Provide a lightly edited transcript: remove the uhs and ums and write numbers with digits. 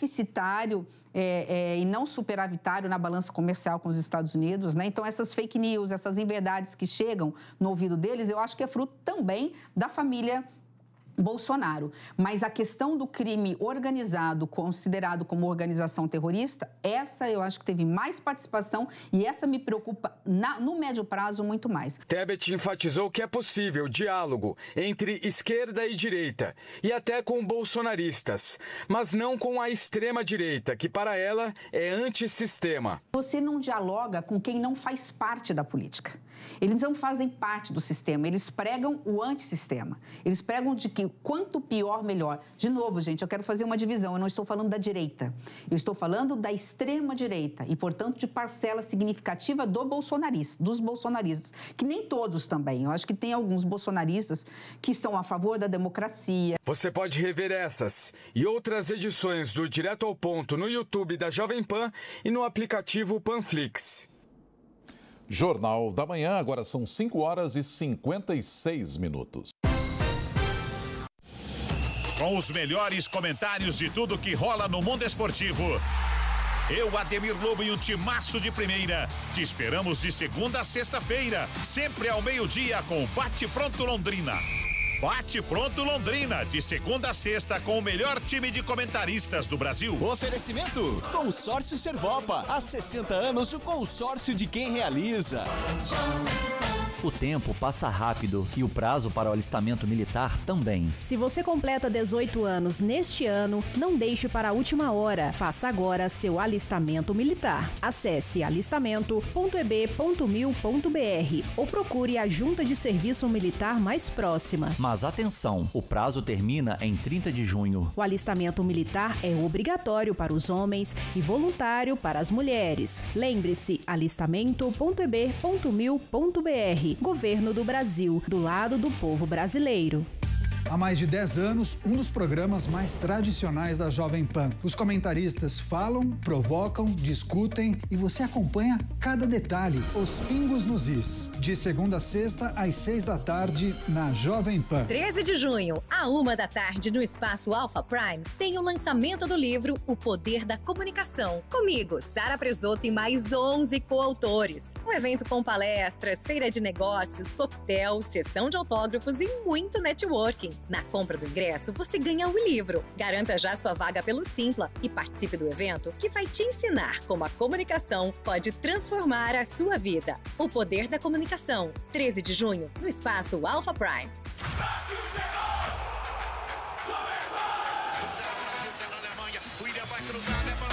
deficitário e não superavitário na balança comercial com os Estados Unidos, né? Então, essas fake news, essas inverdades que chegam no ouvido deles, eu acho que é fruto também da família Bolsonaro. Mas a questão do crime organizado, considerado como organização terrorista, essa eu acho que teve mais participação e essa me preocupa no médio prazo muito mais. Tebet enfatizou que é possível diálogo entre esquerda e direita e até com bolsonaristas, mas não com a extrema-direita, que para ela é antissistema. Você não dialoga com quem não faz parte da política. Eles não fazem parte do sistema, eles pregam o antissistema. Eles pregam de que quanto pior, melhor. De novo, gente, eu quero fazer uma divisão. Eu não estou falando da direita. Eu estou falando da extrema-direita e, portanto, de parcela significativa dos bolsonaristas, que nem todos também. Eu acho que tem alguns bolsonaristas que são a favor da democracia. Você pode rever essas e outras edições do Direto ao Ponto no YouTube da Jovem Pan e no aplicativo Panflix. Jornal da Manhã, agora são 5h56. Com os melhores comentários de tudo que rola no mundo esportivo. Eu, Ademir Lobo e o timaço de primeira. Te esperamos de segunda a sexta-feira, sempre ao meio-dia com Bate Pronto Londrina. Bate Pronto Londrina, de segunda a sexta com o melhor time de comentaristas do Brasil. Oferecimento: Consórcio Servopa. Há 60 anos, o consórcio de quem realiza. O tempo passa rápido e o prazo para o alistamento militar também. Se você completa 18 anos neste ano, não deixe para a última hora. Faça agora seu alistamento militar. Acesse alistamento.eb.mil.br ou procure a Junta de Serviço Militar mais próxima. Mas atenção, o prazo termina em 30 de junho. O alistamento militar é obrigatório para os homens e voluntário para as mulheres. Lembre-se, alistamento.eb.mil.br. Governo do Brasil, do lado do povo brasileiro. Há mais de 10 anos, um dos programas mais tradicionais da Jovem Pan. Os comentaristas falam, provocam, discutem e você acompanha cada detalhe, os pingos nos is. De segunda a sexta, às 6 da tarde, na Jovem Pan. 13 de junho, à 1 da tarde, no Espaço Alpha Prime, tem o lançamento do livro O Poder da Comunicação. Comigo, Sara Presoto e mais 11 coautores. Um evento com palestras, feira de negócios, coquetel, sessão de autógrafos e muito networking. Na compra do ingresso, você ganha um livro. Garanta já sua vaga pelo Simpla e participe do evento que vai te ensinar como a comunicação pode transformar a sua vida. O Poder da Comunicação, 13 de junho, no Espaço Alpha Prime. Brasil zero! Brasil zero na Alemanha, William vai cruzar, levanta.